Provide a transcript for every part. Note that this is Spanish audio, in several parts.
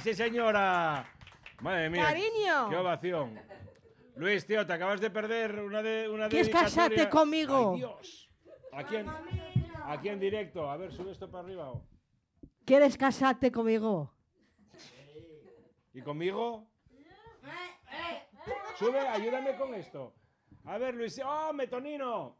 sí, señora! Madre mía. ¡Cariño! ¡Qué ovación! Luis, tío, te acabas de perder una ¿Quieres dedicatoria. casarte conmigo? ¡Ay, Dios! Aquí en directo. A ver, sube esto para arriba. ¿Quieres casarte conmigo? ¿Y conmigo? Sube, ayúdame con esto. A ver, Luis. ¡Oh, Metonino!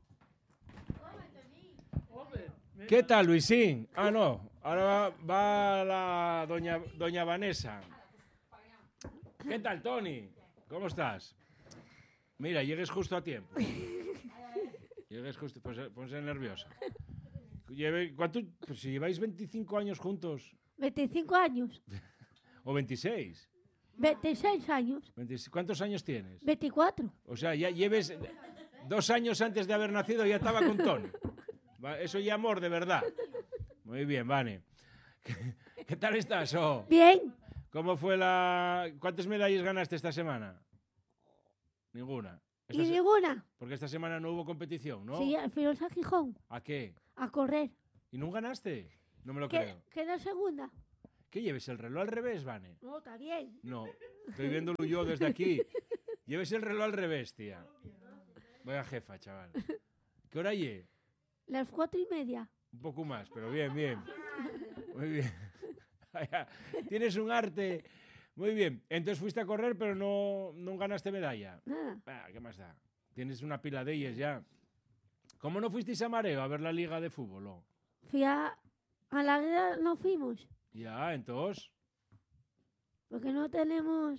¿Qué tal, Luisín? Ah, no. Ahora va la doña Vanessa. ¿Qué tal, Tony? ¿Cómo estás? Mira, llegues justo a tiempo. Llegues justo. Ponse nerviosa. ¿Cuánto? Pues si lleváis 25 años juntos. 25 años. ¿O 26? 26 años. ¿Cuántos años tienes? 24. O sea, ya lleves 2 años antes de haber nacido ya estaba con Tony. Eso ya amor, de verdad. Muy bien, Vane. ¿Qué tal estás? Bien. ¿Cómo fue ¿Cuántas medallas ganaste esta semana? Ninguna. ¿Y ninguna? Porque esta semana no hubo competición, ¿no? Sí, fuimos a Gijón. ¿A qué? A correr. ¿Y no ganaste? No me lo creo. Quedó segunda. ¿Qué lleves el reloj al revés, Vane? No, está bien. No, estoy viéndolo yo desde aquí. Lleves el reloj al revés, tía. Vaya jefa, chaval. ¿Qué hora lleve? Las 4:30. Un poco más, pero bien, bien. Muy bien. Tienes un arte. Muy bien. Entonces fuiste a correr, pero no ganaste medalla. Nada. ¿Qué más da? Tienes una pila de ellas ya. ¿Cómo no fuisteis a Mareo a ver la liga de fútbol? Fui a la guerra, no fuimos. Ya, entonces. Porque no tenemos.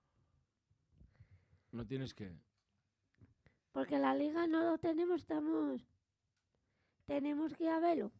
¿No tienes qué? Porque la liga no lo tenemos, tenemos que ir a verlo.